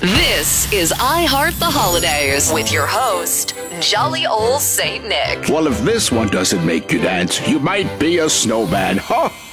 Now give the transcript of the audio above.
This is I Heart the Holidays with your host, Jolly Old Saint Nick. Well, if this one doesn't make you dance, you might be a snowman. Ha!